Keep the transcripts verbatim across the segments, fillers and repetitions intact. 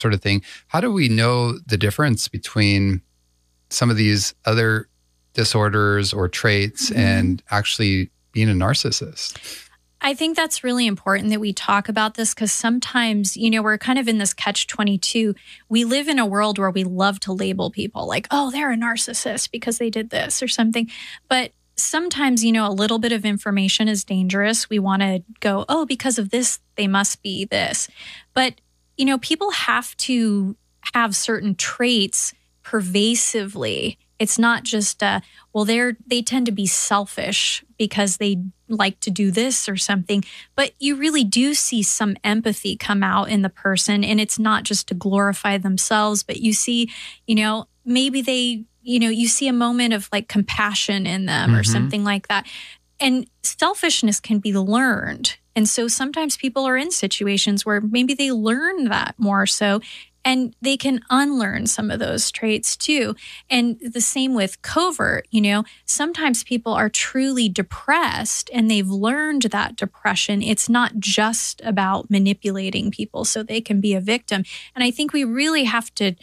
sort of thing. How do we know the difference between some of these other disorders or traits mm-hmm. and actually being a narcissist? I think that's really important that we talk about this because sometimes, you know, we're kind of in this catch twenty-two. We live in a world where we love to label people like, oh, they're a narcissist because they did this or something. But sometimes, you know, a little bit of information is dangerous. We want to go, oh, because of this, they must be this. But, you know, people have to have certain traits pervasively. It's not just, uh, well, they're they tend to be selfish because they like to do this or something. But you really do see some empathy come out in the person. And it's not just to glorify themselves, but you see, you know, maybe they, you know, you see a moment of like compassion in them mm-hmm. or something like that. And selfishness can be learned. And so sometimes people are in situations where maybe they learn that more so. And they can unlearn some of those traits too. And the same with covert, you know, sometimes people are truly depressed and they've learned that depression. It's not just about manipulating people so they can be a victim. And I think we really have to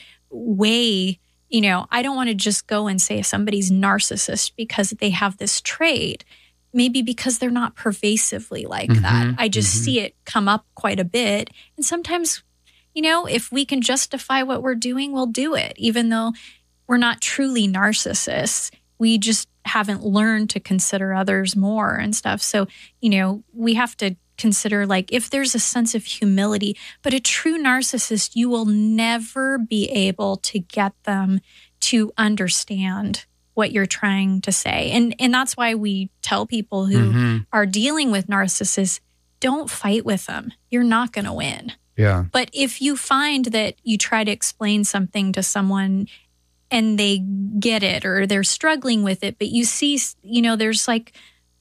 weigh, you know, I don't want to just go and say somebody's narcissist because they have this trait. Maybe because they're not pervasively like mm-hmm, that. I just mm-hmm. see it come up quite a bit. And sometimes, you know, if we can justify what we're doing, we'll do it, even though we're not truly narcissists. We just haven't learned to consider others more and stuff. So, you know, we have to consider like if there's a sense of humility, but a true narcissist, you will never be able to get them to understand what you're trying to say. And and that's why we tell people who mm-hmm. are dealing with narcissists, don't fight with them. You're not going to win. Yeah. But if you find that you try to explain something to someone and they get it or they're struggling with it, but you see, you know, there's like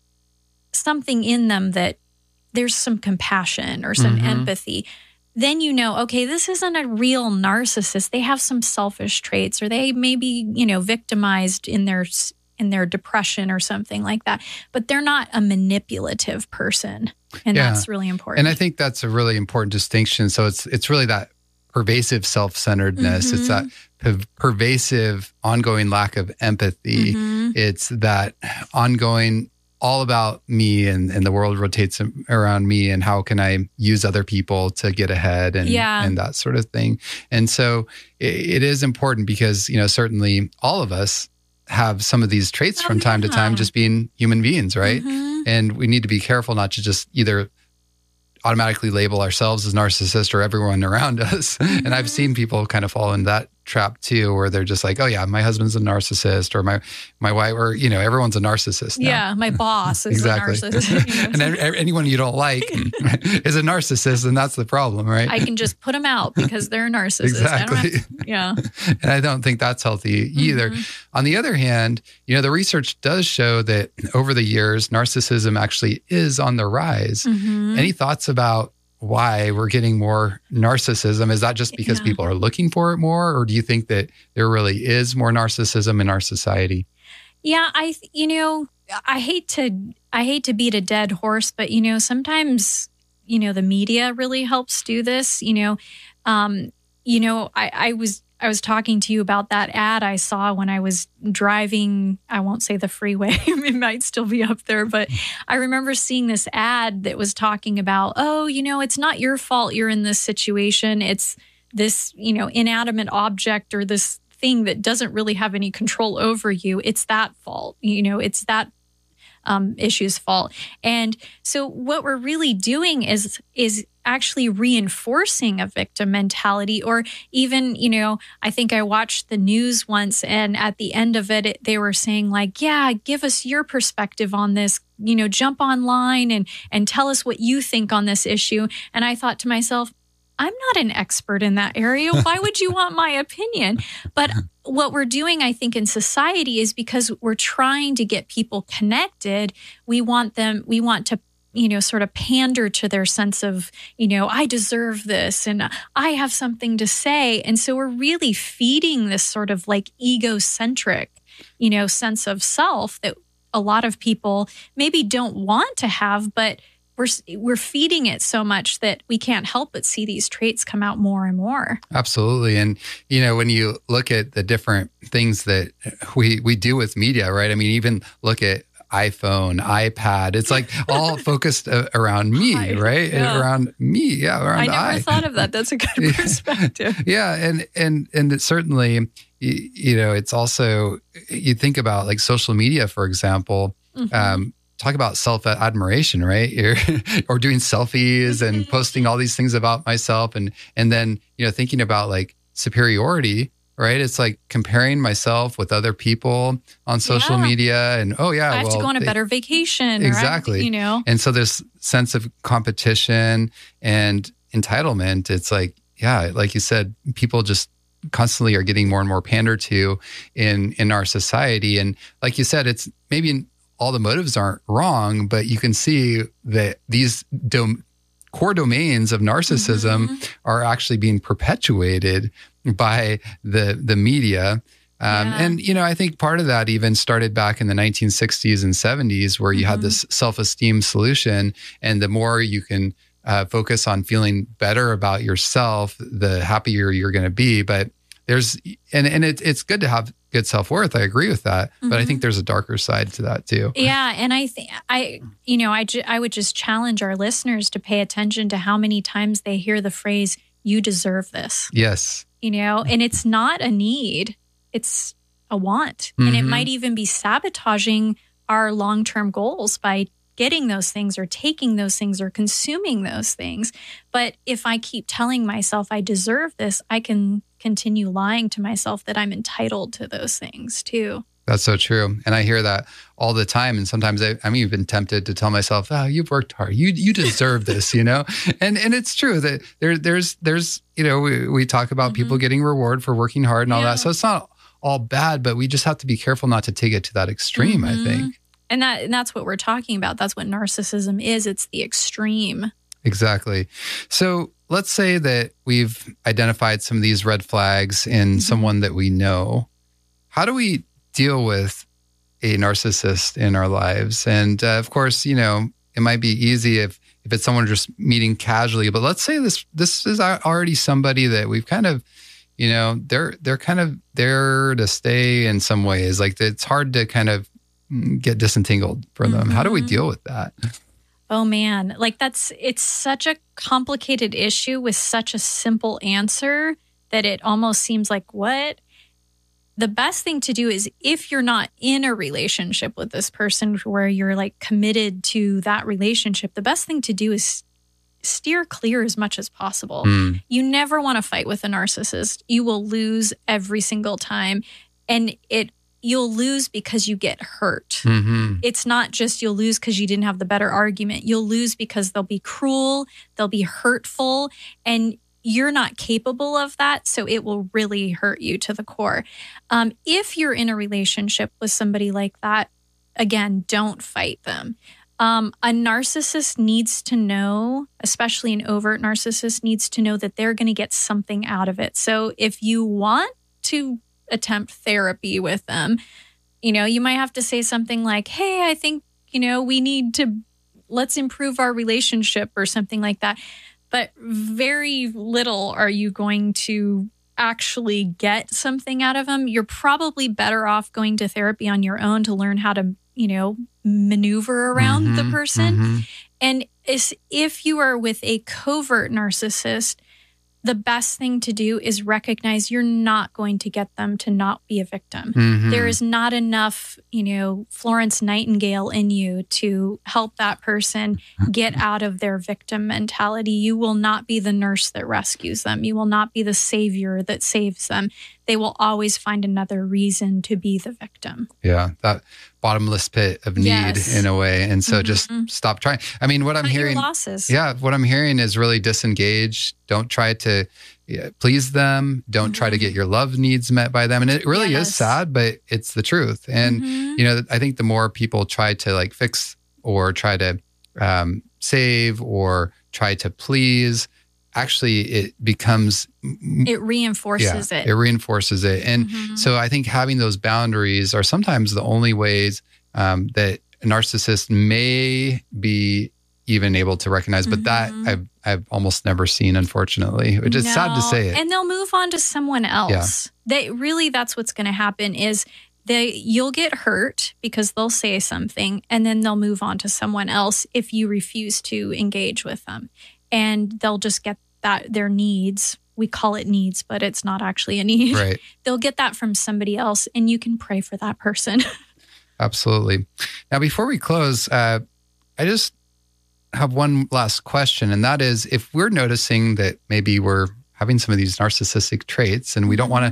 something in them that there's some compassion or some mm-hmm. empathy, then you know, okay, this isn't a real narcissist. They have some selfish traits or they may be, you know, victimized in their in their depression or something like that. But they're not a manipulative person. And yeah. that's really important. And I think that's a really important distinction. So it's it's really that pervasive self-centeredness. Mm-hmm. It's that per- pervasive ongoing lack of empathy. Mm-hmm. It's that ongoing all about me and, and the world rotates around me and how can I use other people to get ahead and, yeah. and that sort of thing. And so it, it is important because, you know, certainly all of us have some of these traits oh, from time yeah. to time, just being human beings, right? Mm-hmm. And we need to be careful not to just either automatically label ourselves as narcissists or everyone around us. Mm-hmm. And I've seen people kind of fall in that trap too, where they're just like, oh yeah, my husband's a narcissist or my my wife, or, you know, everyone's a narcissist now. Yeah, my boss is exactly. a narcissist. And anyone you don't like is a narcissist, and that's the problem, right? I can just put them out because they're a narcissist. Exactly. I don't have to, yeah. And I don't think that's healthy either. Mm-hmm. On the other hand, you know, the research does show that over the years, narcissism actually is on the rise. Mm-hmm. Any thoughts about why we're getting more narcissism? Is that just because yeah. people are looking for it more? Or do you think that there really is more narcissism in our society? Yeah, I, you know, I hate to, I hate to beat a dead horse, but, you know, sometimes, you know, the media really helps do this. You know, um, you know, I, I was, I was talking to you about that ad I saw when I was driving, I won't say the freeway, it might still be up there, but I remember seeing this ad that was talking about, oh, you know, it's not your fault you're in this situation. It's this, you know, inanimate object or this thing that doesn't really have any control over you. It's that fault, you know, it's that um, issue's fault. And so what we're really doing is, is actually reinforcing a victim mentality, or even, you know, I think I watched the news once and at the end of it, it, they were saying like, yeah, give us your perspective on this, you know, jump online and, and tell us what you think on this issue. And I thought to myself, I'm not an expert in that area. Why would you want my opinion? But what we're doing, I think, in society is because we're trying to get people connected. We want them, we want to, you know, sort of pander to their sense of, you know, I deserve this and I have something to say. And so we're really feeding this sort of like egocentric, you know, sense of self that a lot of people maybe don't want to have, but we're we're feeding it so much that we can't help but see these traits come out more and more. Absolutely. And, you know, when you look at the different things that we, we do with media, right? I mean, even look at iPhone, iPad, it's like all focused uh, around me, I, right? Yeah. Around me. Yeah. Around I never I. thought of that. That's a good perspective. Yeah. And, and, and it certainly, you, you know, it's also, you think about like social media, for example, mm-hmm. um, talk about self-admiration, right? You're, or doing selfies and posting all these things about myself. And, and then, you know, thinking about like superiority, right? It's like comparing myself with other people on social yeah. media and, oh yeah, I have well, to go on a they, better vacation. Exactly. Or I, you know, and so this sense of competition and entitlement, it's like, yeah, like you said, people just constantly are getting more and more pandered to in, in our society. And like you said, it's maybe all the motives aren't wrong, but you can see that these dom- core domains of narcissism mm-hmm. are actually being perpetuated by the the media. Um, yeah. And, you know, I think part of that even started back in the nineteen sixties and seventies where you mm-hmm. had this self-esteem solution. And the more you can uh, focus on feeling better about yourself, the happier you're going to be. But there's, and, and it, it's good to have good self-worth. I agree with that. Mm-hmm. But I think there's a darker side to that too. Yeah. And I think, I, you know, I, ju- I would just challenge our listeners to pay attention to how many times they hear the phrase, you deserve this. Yes. You know, and it's not a need, it's a want. Mm-hmm. And it might even be sabotaging our long-term goals by getting those things or taking those things or consuming those things. But if I keep telling myself I deserve this, I can continue lying to myself that I'm entitled to those things too. That's so true. And I hear that all the time. And sometimes I, I'm even tempted to tell myself, oh, you've worked hard. You you deserve this, you know? And and it's true that there there's, there's you know, we, we talk about mm-hmm. people getting reward for working hard and all yeah. that. So it's not all bad, but we just have to be careful not to take it to that extreme, mm-hmm. I think. And that and that's what we're talking about. That's what narcissism is. It's the extreme. Exactly. So let's say that we've identified some of these red flags in mm-hmm. someone that we know. How do we deal with a narcissist in our lives? And uh, of course, you know, it might be easy if if it's someone just meeting casually, but let's say this this is already somebody that we've kind of, you know, they're they're kind of there to stay in some ways. Like it's hard to kind of get disentangled from them. Mm-hmm. How do we deal with that? Oh man, like that's, it's such a complicated issue with such a simple answer that it almost seems like, what? The best thing to do is if you're not in a relationship with this person where you're like committed to that relationship, the best thing to do is steer clear as much as possible. Mm. You never want to fight with a narcissist. You will lose every single time. And it you'll lose because you get hurt. Mm-hmm. It's not just you'll lose because you didn't have the better argument. You'll lose because they'll be cruel, they'll be hurtful, and you're not capable of that. So it will really hurt you to the core. Um, if you're in a relationship with somebody like that, again, don't fight them. Um, a narcissist needs to know, especially an overt narcissist needs to know that they're going to get something out of it. So if you want to attempt therapy with them, you know, you might have to say something like, hey, I think, you know, we need to, let's improve our relationship or something like that. But very little are you going to actually get something out of them. You're probably better off going to therapy on your own to learn how to, you know, maneuver around mm-hmm, the person. Mm-hmm. And if you are with a covert narcissist, the best thing to do is recognize you're not going to get them to not be a victim. Mm-hmm. There is not enough, you know, Florence Nightingale in you to help that person get out of their victim mentality. You will not be the nurse that rescues them. You will not be the savior that saves them. They will always find another reason to be the victim. Yeah, that bottomless pit of need yes. in a way. And so mm-hmm. just stop trying. I mean, what Cut I'm hearing, your losses. yeah, what I'm hearing is really disengage. Don't try to yeah, please them. Don't mm-hmm. try to get your love needs met by them. And it really yes. is sad, but it's the truth. And, mm-hmm. you know, I think the more people try to like fix or try to um, save or try to please, actually it becomes it reinforces yeah, it it reinforces it and mm-hmm. so I think having those boundaries are sometimes the only ways um, that a narcissist may be even able to recognize. But mm-hmm. that I've, I've almost never seen, unfortunately, which is no. sad to say it. And they'll move on to someone else. Yeah. They really, that's what's going to happen is they, you'll get hurt because they'll say something and then they'll move on to someone else if you refuse to engage with them. And they'll just get that, their needs. We call it needs, but it's not actually a need. Right. They'll get that from somebody else and you can pray for that person. Absolutely. Now, before we close, uh, I just have one last question. And that is, if we're noticing that maybe we're having some of these narcissistic traits and we don't mm-hmm. want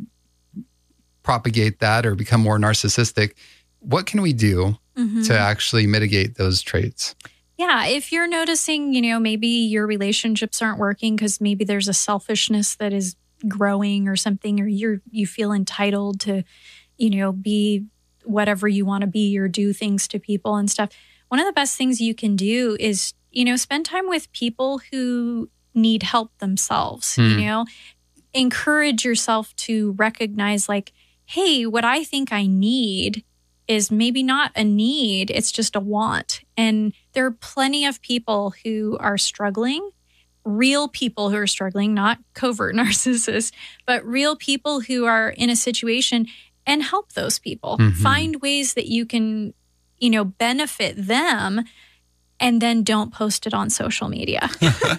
to propagate that or become more narcissistic, what can we do mm-hmm. to actually mitigate those traits? Yeah, if you're noticing, you know, maybe your relationships aren't working because maybe there's a selfishness that is growing or something, or you're you feel entitled to, you know, be whatever you want to be or do things to people and stuff. One of the best things you can do is, you know, spend time with people who need help themselves, hmm. you know, encourage yourself to recognize like, hey, what I think I need is maybe not a need, it's just a want. And there are plenty of people who are struggling, real people who are struggling, not covert narcissists, but real people who are in a situation, and help those people. Mm-hmm. Find ways that you can, you know, benefit them, and then don't post it on social media.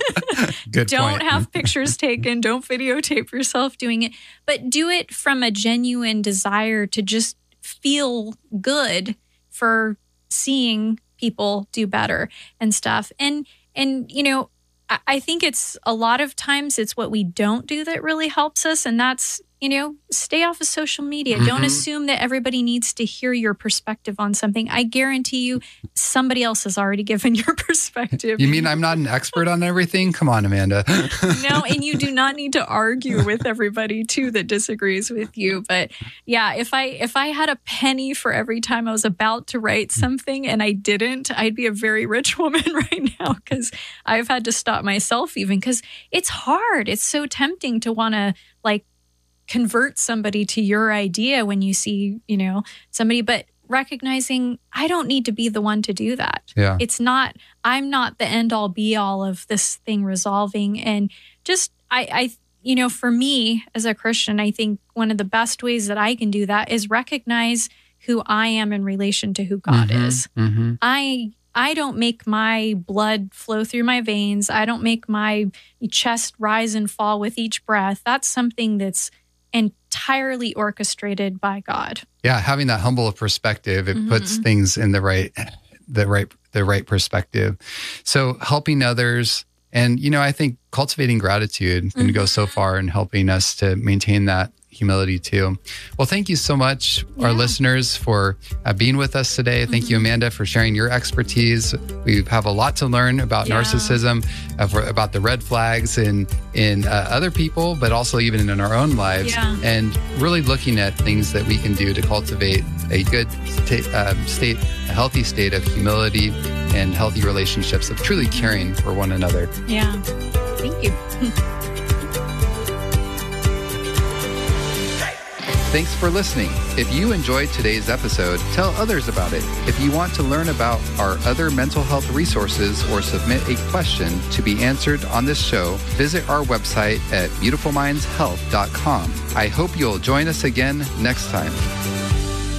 Good Don't point. have pictures taken, don't videotape yourself doing it, but do it from a genuine desire to just feel good for seeing people do better and stuff. And, and, you know, I, I think it's a lot of times it's what we don't do that really helps us. And that's, you know, stay off of social media. Mm-hmm. Don't assume that everybody needs to hear your perspective on something. I guarantee you somebody else has already given your perspective. You mean I'm not an expert on everything? Come on, Amanda. No, and you do not need to argue with everybody too that disagrees with you. But yeah, if I if I had a penny for every time I was about to write something and I didn't, I'd be a very rich woman right now, because I've had to stop myself even because it's hard. It's so tempting to want to like convert somebody to your idea when you see, you know, somebody, but recognizing I don't need to be the one to do that. Yeah. It's not, I'm not the end all be all of this thing resolving. And just, I, I, you know, for me as a Christian, I think one of the best ways that I can do that is recognize who I am in relation to who God mm-hmm, is. Mm-hmm. I, I don't make my blood flow through my veins. I don't make my chest rise and fall with each breath. That's something that's entirely orchestrated by God. Yeah, having that humble perspective, it mm-hmm. puts things in the right, the right, the right perspective. So helping others, and you know, I think cultivating gratitude can mm-hmm. go so far in helping us to maintain that humility too. Well, thank you so much, yeah. our listeners, for uh, being with us today. Thank mm-hmm. you, Amanda, for sharing your expertise. We have a lot to learn about yeah. narcissism, uh, for, about the red flags in in uh, other people, but also even in our own lives, yeah. and really looking at things that we can do to cultivate a good sta- uh, state, a healthy state of humility and healthy relationships, of truly caring for one another. Yeah. Thank you. Thanks for listening. If you enjoyed today's episode, tell others about it. If you want to learn about our other mental health resources or submit a question to be answered on this show, visit our website at beautiful minds health dot com. I hope you'll join us again next time.